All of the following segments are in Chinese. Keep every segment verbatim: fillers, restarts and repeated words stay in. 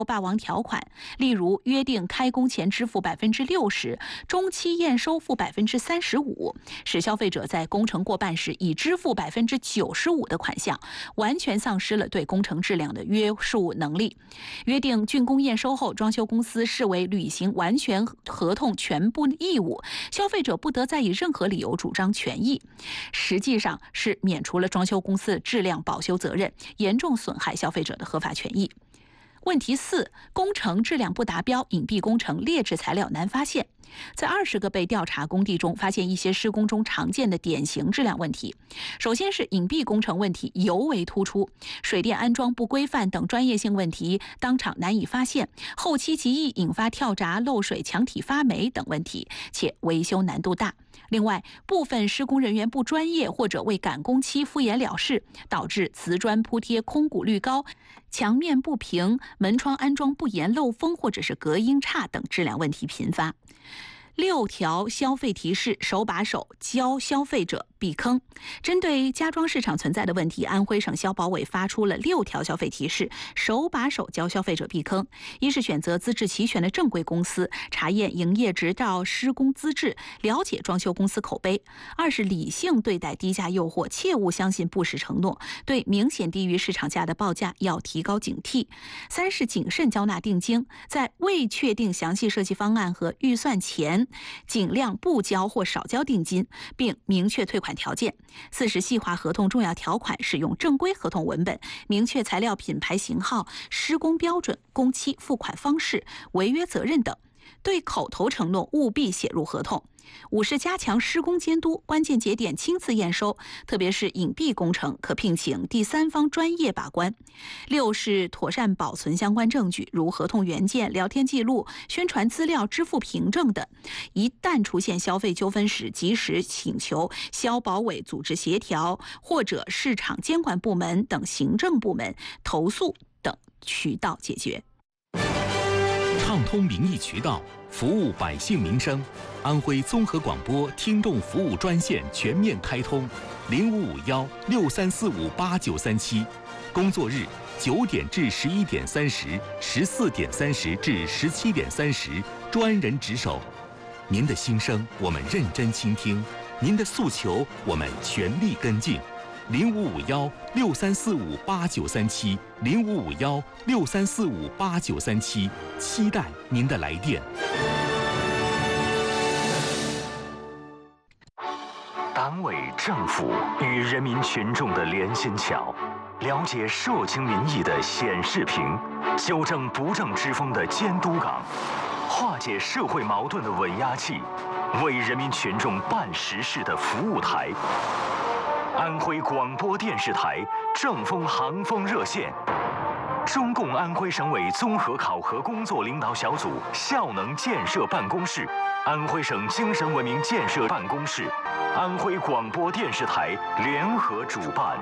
霸王条款，例如约定开工前支付百分之六十，中期验收付百分之三十五，使消费者在工程过半时已支付百分之九十五的款项，完全丧失了对工程质量的约束能力。约定竣工验收后，装修公司视为履行完全合同全部义务，消费者不得再以任何理由主张权益，实际上是免除了装修公司的质量保修责任，严重损害消费者的合法权益。问题四，工程质量不达标，隐蔽工程，劣质材料难发现。在二十个被调查工地中，发现一些施工中常见的典型质量问题。首先是隐蔽工程问题尤为突出，水电安装不规范等专业性问题当场难以发现，后期极易引发跳闸、漏水、墙体发霉等问题，且维修难度大。另外，部分施工人员不专业或者为赶工期敷衍了事，导致瓷砖铺贴空鼓率高、墙面不平、门窗安装不严、漏风或者是隔音差等质量问题频发。六条消费提示手把手教消费者避坑。针对家装市场存在的问题，安徽省消保委发出了六条消费提示，手把手教消费者避坑。一是选择资质齐全的正规公司，查验营业执照、施工资质，了解装修公司口碑；二是理性对待低价诱惑，切勿相信不实承诺，对明显低于市场价的报价要提高警惕；三是谨慎交纳定金，在未确定详细设计方案和预算前，尽量不交或少交定金，并明确退款条件；四是细化合同重要条款，使用正规合同文本，明确材料品牌型号、施工标准、工期、付款方式、违约责任等。对口头承诺务必写入合同。五是加强施工监督，关键节点亲自验收，特别是隐蔽工程，可聘请第三方专业把关。六是妥善保存相关证据，如合同原件、聊天记录、宣传资料、支付凭证等。一旦出现消费纠纷时，及时请求消保委组织协调或者市场监管部门等行政部门投诉等渠道解决。 畅通民意渠道，服务百姓民生。安徽综合广播听众服务专线全面开通，零五五幺六三四五八九三七，工作日九点至十一点三十，十四点三十至十七点三十，专人值守。您的心声我们认真倾听，您的诉求我们全力跟进。零五五幺六三四五八九三七，零五五幺六三四五八九三七，期待您的来电。 党委政府与人民群众的连心桥，了解社情民意的显示屏，纠正不正之风的监督岗，化解社会矛盾的稳压器，为人民群众办实事的服务台。安徽广播电视台正风航风热线，中共安徽省委综合考核工作领导小组效能建设办公室，安徽省精神文明建设办公室，安徽广播电视台联合主办。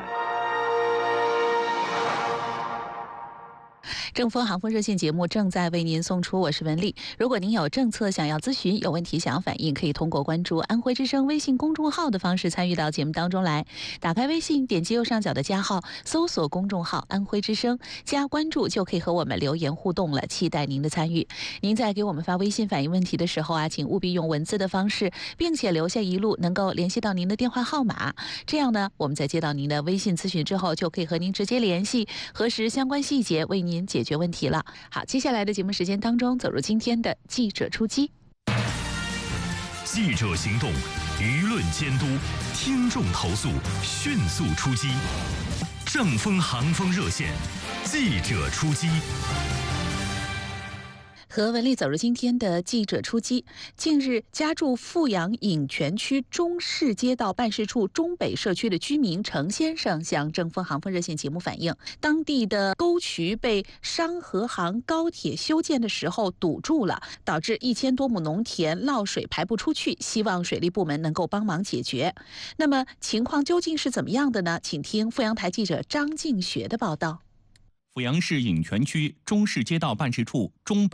正风航风热线节目正在为您送出，我是文丽。如果您有政策想要咨询，有问题想要反映，可以通过关注安徽之声微信公众号的方式参与到节目当中来。打开微信，点击右上角的加号，搜索公众号安徽之声，加关注就可以和我们留言互动了，期待您的参与。您在给我们发微信反映问题的时候啊，请务必用文字的方式，并且留下一路能够联系到您的电话号码，这样呢，我们在接到您的微信咨询之后，就可以和您直接联系，核实相关细节，为您解决问题了。好，接下来的节目时间当中，走入今天的记者出击。 记者行动，舆论监督，听众投诉，迅速出击。正风航风热线，记者出击。 和文丽走入今天的记者出击。近日，家住富阳颍泉区中市街道办事处中北社区的居民程先生向正风航风热线节目反映，当地的沟渠被商河杭高铁修建的时候堵住了，导致一千多亩农田涝水排不出去，希望水利部门能够帮忙解决。那么情况究竟是怎么样的呢？请听富阳台记者张静学的报道。 阜阳市颍泉区中市街道办事处中北